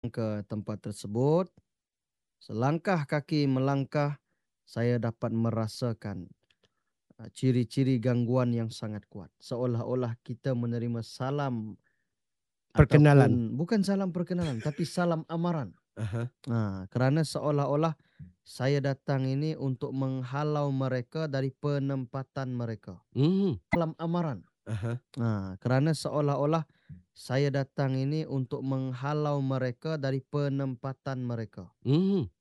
ke tempat tersebut, selangkah kaki melangkah, saya dapat merasakan ciri-ciri gangguan yang sangat kuat. Seolah-olah kita menerima salam Perkenalan. ataupun bukan salam perkenalan, tapi salam amaran. Aha. Kerana seolah-olah saya datang ini untuk menghalau mereka dari penempatan mereka. Mhm. Salam amaran. Aha. Kerana seolah-olah saya datang ini untuk menghalau mereka dari penempatan mereka. Mhm.